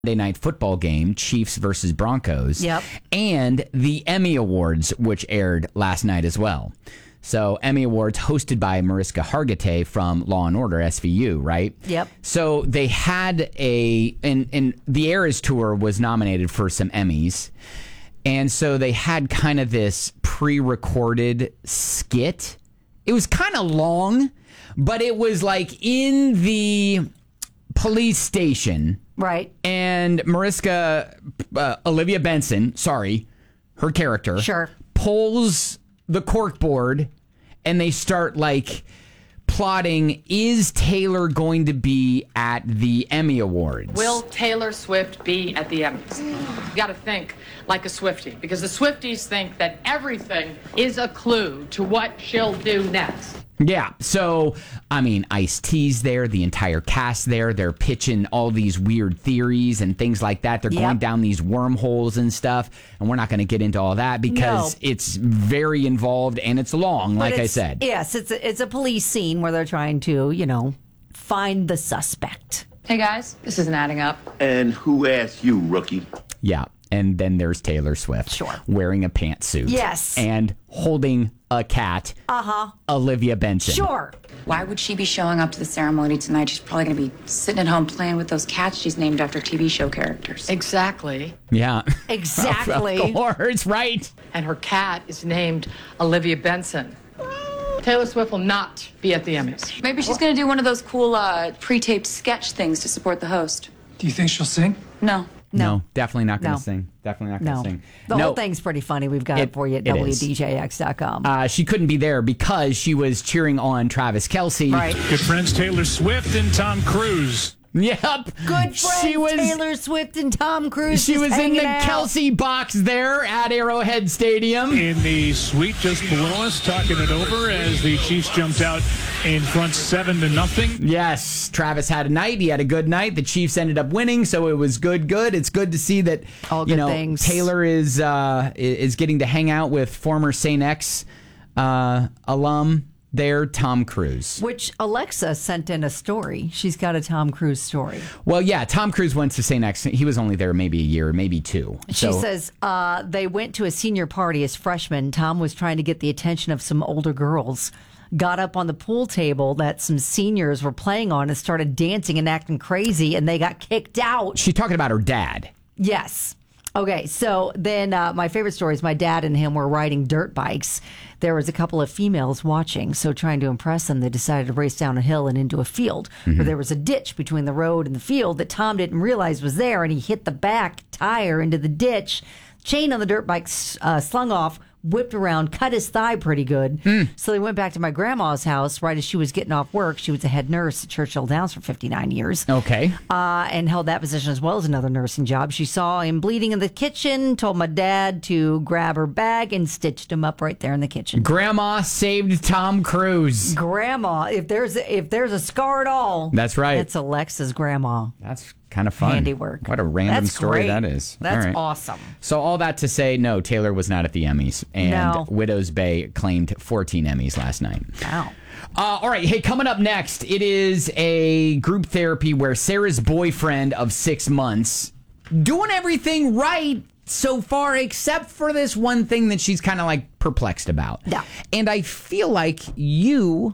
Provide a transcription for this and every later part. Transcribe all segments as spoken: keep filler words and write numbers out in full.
Monday Night Football game, Chiefs versus Broncos. Yep. And the Emmy Awards, which aired last night as well. So Emmy Awards hosted by Mariska Hargitay from Law and Order, S V U, right? Yep. So they had a, and, and the Eras Tour was nominated for some Emmys. And so they had kind of this pre-recorded skit. It was kind of long, but it was like in the police station. Right. And Mariska, uh, Olivia Benson, sorry, her character, Sure. pulls the corkboard and they start like plotting, is Taylor going to be at the Emmy Awards? Will Taylor Swift be at the Emmys? You got to think like a Swiftie, because the Swifties think that everything is a clue to what she'll do next. Yeah, so, I mean, Ice-T's there, the entire cast there. They're pitching all these weird theories and things like that. They're Yep. going down these wormholes and stuff, and we're not going to get into all that because No. it's very involved and it's long, like I It's- said. Yes, it's a, it's a police scene where they're trying to, you know, find the suspect. Hey guys, this isn't adding up. And who asked you, rookie? Yeah, and then there's Taylor Swift. Sure. Wearing a pantsuit. Yes. And holding a cat. Uh-huh. Olivia Benson. Sure. Why would she be showing up to the ceremony tonight? She's probably going to be sitting at home playing with those cats she's named after T V show characters. Exactly. Yeah. Exactly. Of course, right. And her cat is named Olivia Benson. Taylor Swift will not be at the Emmys. Maybe she's going to do one of those cool uh, pre-taped sketch things to support the host. Do you think she'll sing? No. No, No. definitely not going to No. sing. Definitely not going No. to sing. The no. whole thing's pretty funny. We've got it, It- for you at it W is. D J X dot com. Uh, she couldn't be there because she was cheering on Travis Kelce. Right. Good friends Taylor Swift and Tom Cruise. Yep. Good friends, She was, Taylor Swift and Tom Cruise. she just was in hanging the out. Kelce box there at Arrowhead Stadium. In the suite just below us, talking it over as the Chiefs jumped out in front seven to nothing. Yes, Travis had a night. He had a good night. The Chiefs ended up winning, so it was good. Good. It's good to see that. All you good know things. Taylor is uh, is getting to hang out with former Saint X uh, alum there, Tom Cruise. Which Alexa sent in a story. She's got a Tom Cruise story. Well, yeah, Tom Cruise went to Saint X. He was only there maybe a year, maybe two. She So- says uh, they went to a senior party as freshmen. Tom was trying to get the attention of some older girls. Got up on the pool table that some seniors were playing on and started dancing and acting crazy, and they got kicked out. She's talking about her dad. Yes. Okay, so then uh, my favorite story is my dad and him were riding dirt bikes. There was a couple of females watching, so trying to impress them, they decided to race down a hill and into a field where there was a ditch between the road and the field that Tom didn't realize was there, and he hit the back tire into the ditch. Chain on the dirt bike uh, slung off, whipped around, cut his thigh pretty good. So they went back to my grandma's house right as she was getting off work. She was a head nurse at Churchill Downs for fifty-nine years. Okay. Uh, and held that position as well as another nursing job. She saw him bleeding in the kitchen, told my dad to grab her bag and stitched him up right there in the kitchen. Grandma saved Tom Cruise. Grandma, if there's a, if there's a scar at all, That's right. it's Alexa's grandma. That's kind of fun. Handiwork. What a random That's story great. that is. That's All right. awesome. So all that to say, no, Taylor was not at the Emmys. And No. Widow's Bay claimed fourteen Emmys last night. Wow. Uh, all right. Hey, coming up next, it is a group therapy where Sarah's boyfriend of six months doing everything right so far, except for this one thing that she's kind of like perplexed about. Yeah. And I feel like you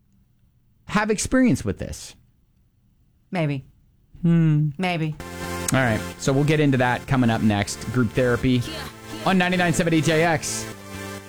have experience with this. Maybe. Hmm. Maybe. All right. So we'll get into that coming up next. Group therapy on ninety-nine point seven H I X.